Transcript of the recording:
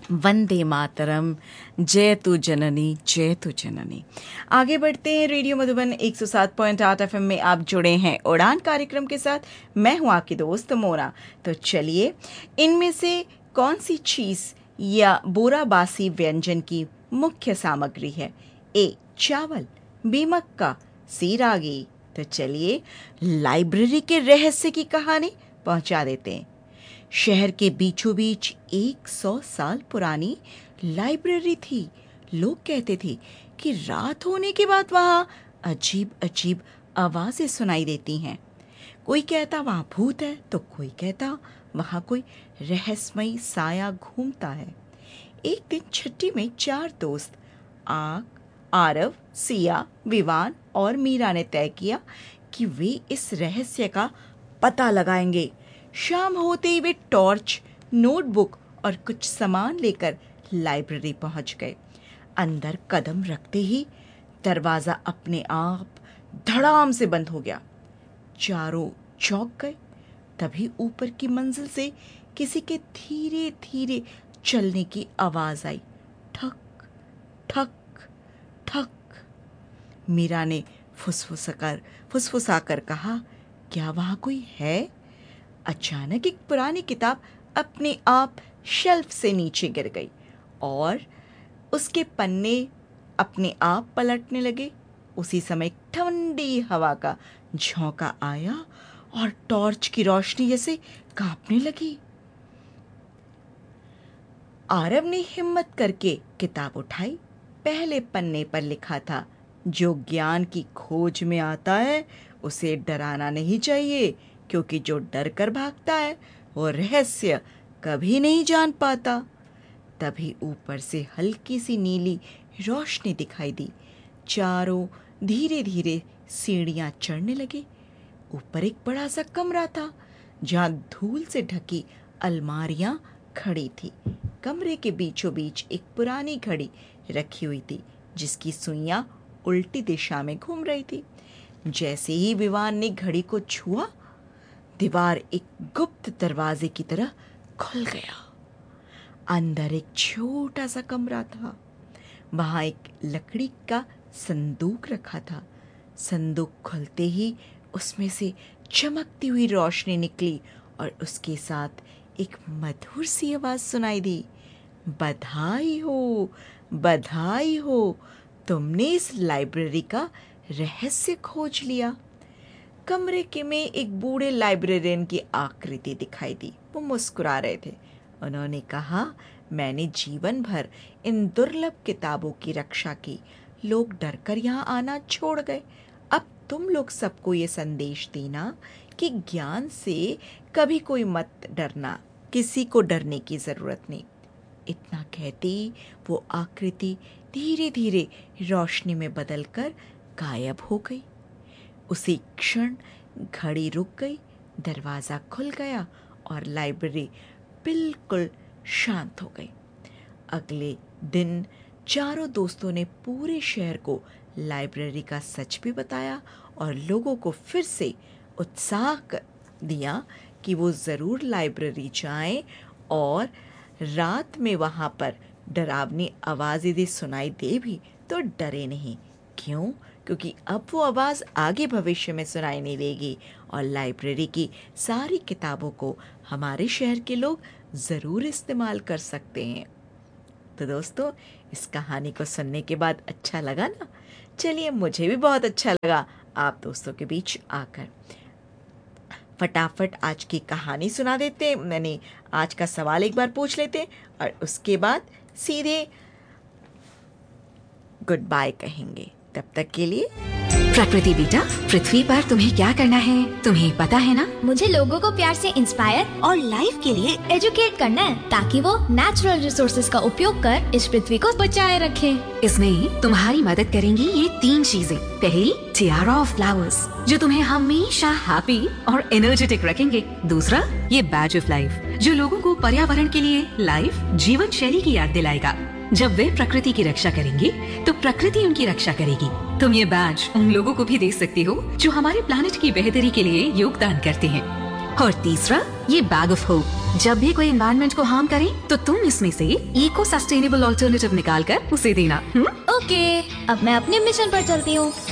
वंदे मातरम, जय तु जननी जय तु जननी। आगे बढ़ते हैं। रेडियो मधुबन 107.8 एफएम में आप जुड़े हैं उड़ान कार्यक्रम के साथ। मैं हूं आपकी दोस्त मोना। तो चलिए, इनमें से कौन सी चीज या बोरा बासी व्यंजन की मुख्य सामग्री है? ए चावल, बी मक्का, सी रागी। तो चलिए लाइब्रेरी के रहस्य की कहानी पहुंचा देते हैं। शहर के बीचों बीच 100 साल पुरानी लाइब्रेरी थी। लोग कहते थे कि रात होने के बाद वहां अजीब अजीब आवाजें सुनाई देती हैं। कोई कहता वहां भूत है, तो कोई कहता वहां कोई रहस्यमयी साया घूमता है। एक दिन छुट्टी में 4 दोस्त आरव, सिया, विवान और मीरा ने तय किया कि वे इस रहस्य का पता लगाएंगे। शाम होते ही वे टॉर्च, नोटबुक और कुछ सामान लेकर लाइब्रेरी पहुंच गए। अंदर कदम रखते ही दरवाजा अपने आप धड़ाम से बंद हो गया। चारों चौंक गए। तभी ऊपर की मंजिल से किसी के धीरे धीरे चलने की आवाज आई। ठक ठक ठक। मीरा ने फुसफुसाकर कहा, क्या वहां कोई है? अचानक एक पुरानी किताब अपने आप शेल्फ से नीचे गिर गई और उसके पन्ने अपने आप पलटने लगे। उसी समय ठंडी हवा का झोंका आया और टॉर्च की रोशनी जैसे कांपने लगी। आरव ने हिम्मत करके किताब उठाई। पहले पन्ने पर लिखा था, जो ज्ञान की खोज में आता है उसे डराना नहीं चाहिए, क्योंकि जो डर कर भागता है वो रहस्य कभी नहीं जान पाता। तभी ऊपर से हल्की सी नीली रोशनी दिखाई दी। चारों धीरे धीरे सीढ़ियां चढ़ने लगे। ऊपर एक बड़ा सा कमरा था जहां धूल से ढकी अलमारियां खड़ी थी। कमरे के बीचों बीच एक पुरानी घड़ी रखी हुई थी जिसकी सुइयां उल्टी दिशा में घूम रही थी। जैसे ही विवान ने घड़ी को छुआ, दीवार एक गुप्त दरवाजे की तरह खुल गया। अंदर एक छोटा सा कमरा था। वहां एक लकड़ी का संदूक रखा था। संदूक खुलते ही उसमें से चमकती हुई रोशनी निकली और उसके साथ एक मधुर सी आवाज सुनाई दी। बधाई हो, बधाई हो, तुमने इस लाइब्रेरी का रहस्य खोज लिया। कमरे के में एक बूढ़े लाइब्रेरियन की आकृति दिखाई दी। वो मुस्कुरा रहे थे। उन्होंने कहा, मैंने जीवन भर इन दुर्लभ किताबों की रक्षा की। लोग डरकर यहाँ आना छोड़ गए। अब तुम लोग सबको ये संदेश देना कि ज्ञान से कभी कोई मत डरना, किसी को डरने की जरूरत नहीं। इतना कहते ही वो आकृति धीरे धीरे रोशनी में बदलकर गायब हो गई। उसी क्षण घड़ी रुक गई, दरवाजा खुल गया और लाइब्रेरी बिल्कुल शांत हो गई। अगले दिन चारों दोस्तों ने पूरे शहर को लाइब्रेरी का सच भी बताया और लोगों को फिर से उत्साह दिया कि वो ज़रूर लाइब्रेरी जाएं और रात में वहां पर डरावनी आवाज़ यदि सुनाई दे भी तो डरे नहीं। क्यों? क्योंकि अब वो आवाज़ आगे भविष्य में सुनाई नहीं देगी और लाइब्रेरी की सारी किताबों को हमारे शहर के लोग ज़रूर इस्तेमाल कर सकते हैं। तो दोस्तों, इस कहानी को सुनने के बाद अच्छा लगा ना? चलिए, मुझे भी बहुत अच्छा लगा आप दोस्तों के बीच आकर। फटाफट आज की कहानी सुना देते। मैंने आज का सवाल एक बार पूछ लेते और उसके बाद सीधे गुड बाय कहेंगे। तब तक के लिए प्रकृति बेटा, पृथ्वी पर तुम्हें क्या करना है तुम्हें पता है ना? मुझे लोगों को प्यार से इंस्पायर और लाइफ के लिए एजुकेट करना है, ताकि वो नेचुरल रिसोर्सेज का उपयोग कर इस पृथ्वी को बचाए रखें। इसमें तुम्हारी मदद करेंगी ये 3 चीजें। पहली, टियारा ऑफ फ्लावर्स, जो तुम्हें हमेशा हैप्पी और एनर्जेटिक रखेंगे। दूसरा, ये बैज ऑफ लाइफ, जो लोगों को पर्यावरण के लिए लाइफ जीवन शैली की याद दिलाएगा। जब वे प्रकृति की रक्षा करेंगे तो प्रकृति उनकी रक्षा करेगी। तुम ये बैज उन लोगों को भी दे सकती हो जो हमारे प्लानेट की बेहतरी के लिए योगदान करते हैं। और तीसरा ये बैग ऑफ होप, जब भी कोई एनवायरनमेंट को हार्म करे तो तुम इसमें से इको सस्टेनेबल ऑल्टरनेटिव निकाल कर उसे देना। ओके, अब मैं अपने मिशन पर चलती हूँ।